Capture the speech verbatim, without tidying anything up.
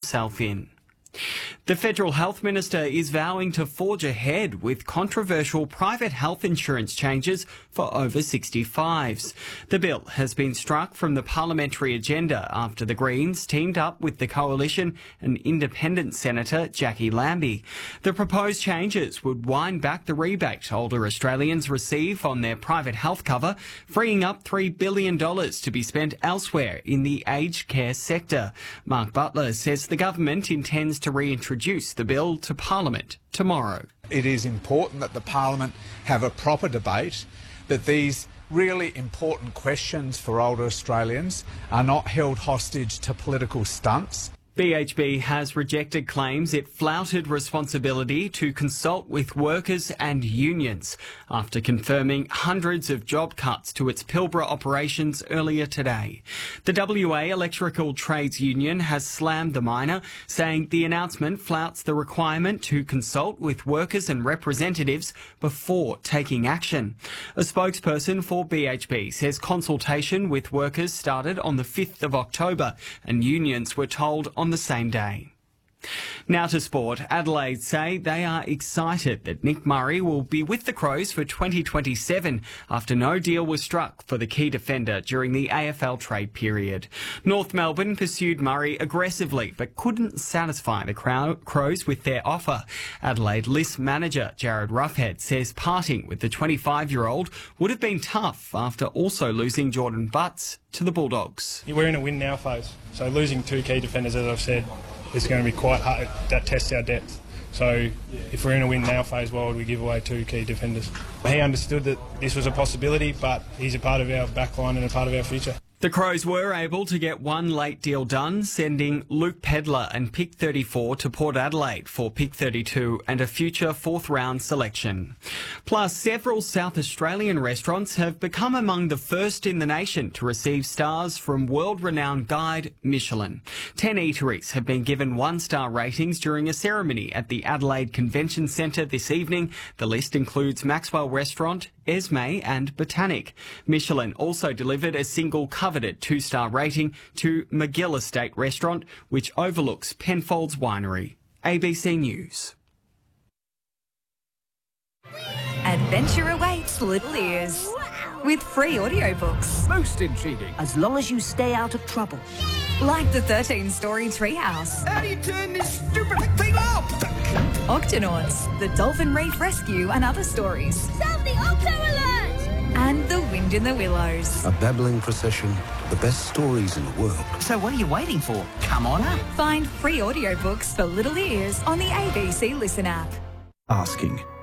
itself in. The Federal Health Minister is vowing to forge ahead with controversial private health insurance changes for over sixty-fives. The bill has been struck from the parliamentary agenda after the Greens teamed up with the Coalition and Independent Senator Jackie Lambie. The proposed changes would wind back the rebate older Australians receive on their private health cover, freeing up three billion dollars to be spent elsewhere in the aged care sector. Mark Butler says the government intends to reintroduce the bill to Parliament tomorrow. It is important that the Parliament have a proper debate, that these really important questions for older Australians are not held hostage to political stunts. B H B has rejected claims it flouted responsibility to consult with workers and unions after confirming hundreds of job cuts to its Pilbara operations earlier today. The W A Electrical Trades Union has slammed the miner, saying the announcement flouts the requirement to consult with workers and representatives before taking action. A spokesperson for B H B says consultation with workers started on the fifth of October and unions were told on the same day. Now to sport. Adelaide say they are excited that Nick Murray will be with the Crows for twenty twenty-seven after no deal was struck for the key defender during the A F L trade period. North Melbourne pursued Murray aggressively but couldn't satisfy the Crows with their offer. Adelaide list manager Jared Roughead says parting with the twenty-five-year-old would have been tough after also losing Jordan Butts to the Bulldogs. We're in a win now phase, so losing two key defenders, as I've said, is going to be quite hard. That tests our depth. So if we're in a win now phase, why would we give away two key defenders? He understood that this was a possibility, but he's a part of our backline and a part of our future. The Crows were able to get one late deal done, sending Luke Pedler and pick thirty-four to Port Adelaide for pick thirty-two and a future fourth round selection. Plus, several South Australian restaurants have become among the first in the nation to receive stars from world-renowned guide Michelin. Ten eateries have been given one-star ratings during a ceremony at the Adelaide Convention Centre this evening. The list includes Maxwell Restaurant, Esme and Botanic. Michelin also delivered a single coveted two-star rating to McGill Estate Restaurant, which overlooks Penfolds Winery. A B C News. Adventure awaits Little Ears with free audiobooks. Most intriguing. As long as you stay out of trouble. Like the thirteen-story Treehouse. How do you turn this stupid thing off? Octonauts, the Dolphin Reef Rescue and other stories. Sound the Octo Alert! And The Wind in the Willows. A babbling procession, the best stories in the world. So what are you waiting for? Come on up. Find free audiobooks for Little Ears on the A B C Listen app. Asking,